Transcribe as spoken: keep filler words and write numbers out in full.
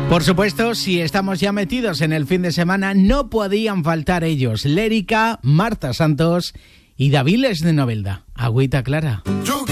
Por supuesto, si estamos ya metidos en el fin de semana, no podían faltar ellos. Lérica, Marta Santos y Daviles de Novelda. Agüita clara. Yo